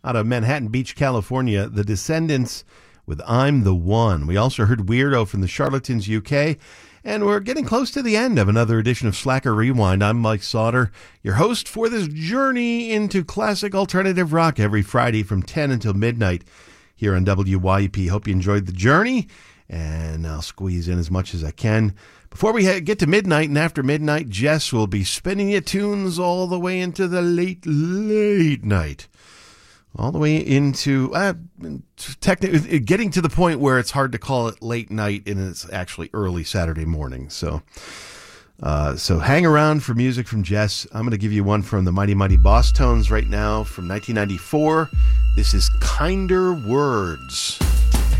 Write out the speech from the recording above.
out of Manhattan Beach, California, The Descendants with I'm the One. We also heard Weirdo from the Charlatans, UK. And we're getting close to the end of another edition of Slacker Rewind. I'm Mike Sauter, your host for this journey into classic alternative rock every Friday from 10 until midnight here on WYEP. Hope you enjoyed the journey, and I'll squeeze in as much as I can. Before we get to midnight and after midnight, Jess will be spinning you tunes all the way into the late night. All the way into getting to the point where it's hard to call it late night and it's actually early Saturday morning. So hang around for music from Jess. I'm going to give you one from the Mighty Mighty Boss Tones right now from 1994. This is Kinder Words.